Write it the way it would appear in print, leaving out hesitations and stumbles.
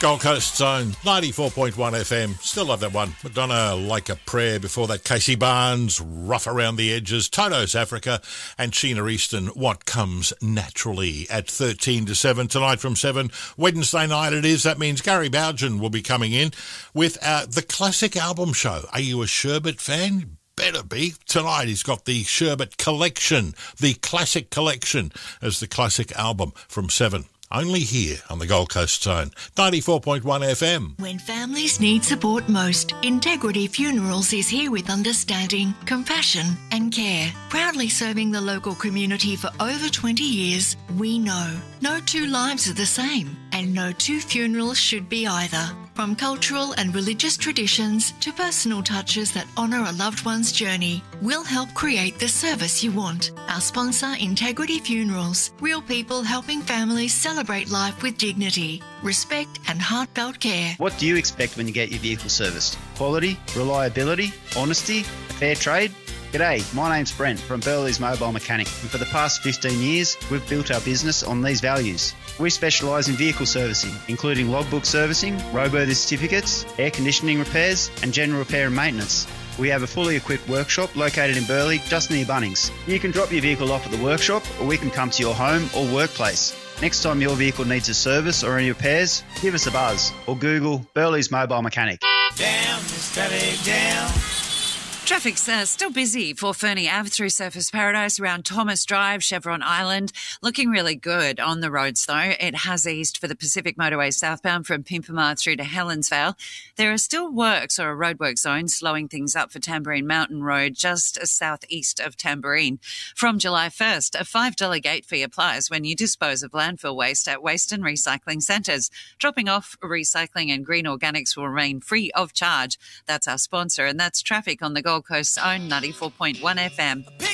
Gold Coast Zone, 94.1 FM. Still love that one. Madonna, Like a Prayer. Before that, Casey Barnes, Rough Around the Edges. Toto's Africa. And Sheena Easton, What Comes Naturally. At 13 to 7 tonight from 7. Wednesday night it is. That means Gary Bougen will be coming in with the Classic Album Show. Are you a Sherbet fan? Better be. Tonight he's got the Sherbet Collection, the Classic Collection, as the classic album from 7. Only here on the Gold Coast Zone, 94.1 FM. When families need support most, Integrity Funerals is here with understanding, compassion and care. Proudly serving the local community for over 20 years, we know no two lives are the same and no two funerals should be either. From cultural and religious traditions to personal touches that honour a loved one's journey, we'll help create the service you want. Our sponsor, Integrity Funerals, real people helping families celebrate life with dignity, respect and heartfelt care. What do you expect when you get your vehicle serviced? Quality, reliability, honesty, a fair trade? G'day, my name's Brent from Burley's Mobile Mechanic, and for the past 15 years, we've built our business on these values. We specialise in vehicle servicing, including logbook servicing, roadworthy certificates, air conditioning repairs, and general repair and maintenance. We have a fully equipped workshop located in Burley, just near Bunnings. You can drop your vehicle off at the workshop, or we can come to your home or workplace. Next time your vehicle needs a service or any repairs, give us a buzz, or Google Burley's Mobile Mechanic. Down, Mr. Down. Traffic's still busy for Fernie Ave through Surfers Paradise around Thomas Drive, Chevron Island. Looking really good on the roads, though. It has eased for the Pacific Motorway southbound from Pimpamar through to Helensvale. There are still works or a roadwork zone slowing things up for Tamborine Mountain Road just southeast of Tamborine. From July 1st, a $5 gate fee applies when you dispose of landfill waste at waste and recycling centres. Dropping off, recycling and green organics will remain free of charge. That's our sponsor, and that's traffic on the Gold Coast's own 94.1 FM.